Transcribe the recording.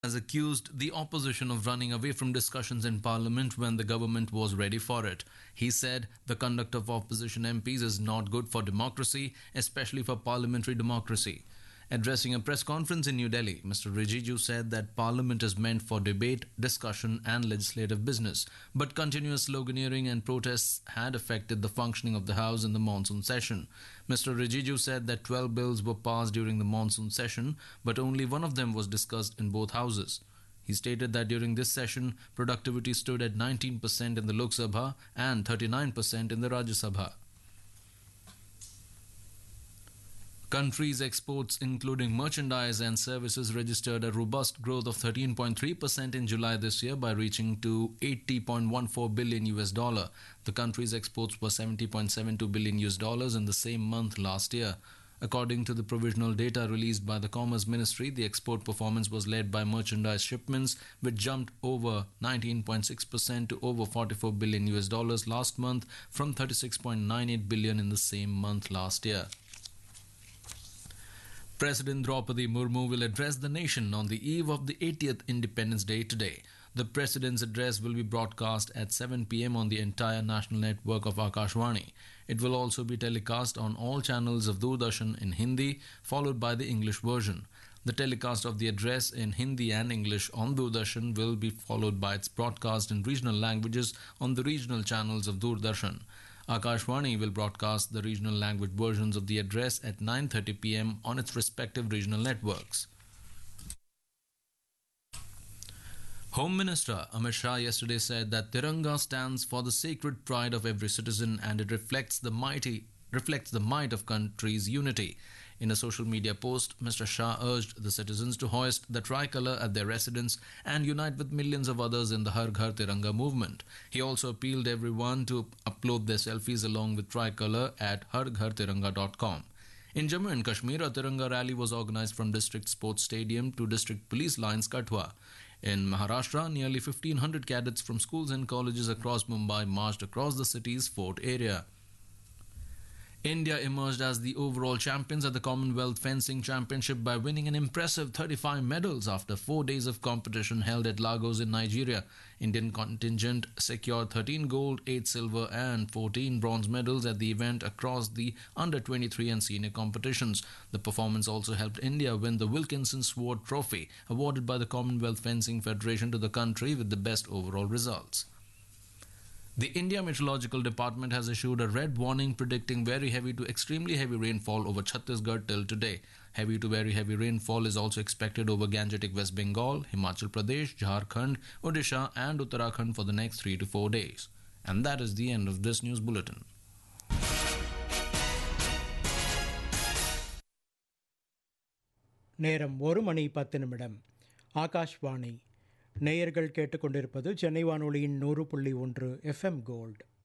has accused the opposition of running away from discussions in parliament when the government was ready for it. He said the conduct of opposition MPs is not good for democracy, especially for parliamentary democracy. Addressing a press conference in New Delhi, Mr. Rijiju said that Parliament is meant for debate, discussion, and legislative business. But continuous sloganeering and protests had affected the functioning of the House in the monsoon session. Mr. Rijiju said that 12 bills were passed during the monsoon session, but only one of them was discussed in both houses. He stated that during this session, productivity stood at 19% in the Lok Sabha and 39% in the Rajya Sabha. Country's exports, including merchandise and services, registered a robust growth of 13.3% in July this year by reaching to 80.14 billion US dollar. The country's exports were 70.72 billion US dollars in the same month last year. According to the provisional data released by the Commerce Ministry, the export performance was led by merchandise shipments, which jumped over 19.6% to over 44 billion US dollars last month from 36.98 billion in the same month last year. President Draupadi Murmu will address the nation on the eve of the 80th Independence Day today. The President's address will be broadcast at 7 p.m. on the entire national network of Akashvani. It will also be telecast on all channels of Doordarshan in Hindi, followed by the English version. The telecast of the address in Hindi and English on Doordarshan will be followed by its broadcast in regional languages on the regional channels of Doordarshan. Akashvani will broadcast the regional language versions of the address at 9:30 p.m. on its respective regional networks. Home Minister Amit Shah yesterday said that Tiranga stands for the sacred pride of every citizen and it reflects the might of country's unity. In a social media post, Mr. Shah urged the citizens to hoist the tricolour at their residence and unite with millions of others in the Har Ghar Tiranga movement. He also appealed everyone to upload their selfies along with tricolour at harghartiranga.com. In Jammu and Kashmir, a Tiranga rally was organised from District Sports Stadium to District Police Lines Katwa. In Maharashtra, nearly 1,500 cadets from schools and colleges across Mumbai marched across the city's fort area. India emerged as the overall champions at the Commonwealth Fencing Championship by winning an impressive 35 medals after 4 days of competition held at Lagos in Nigeria. Indian contingent secured 13 gold, 8 silver and 14 bronze medals at the event across the under-23 and senior competitions. The performance also helped India win the Wilkinson Sword Trophy, awarded by the Commonwealth Fencing Federation to the country with the best overall results. The India Meteorological Department has issued a red warning predicting very heavy to extremely heavy rainfall over Chhattisgarh till today. Heavy to very heavy rainfall is also expected over Gangetic West Bengal, Himachal Pradesh, Jharkhand, Odisha and Uttarakhand for the next 3 to 4 days. And that is the end of this news bulletin. நேரம் 1:10 ஆகாஷ்வாணி. நேயர்கள் கேட்டுக்கொண்டிருப்பது சென்னை வானொலியின் 100.1 FM gold.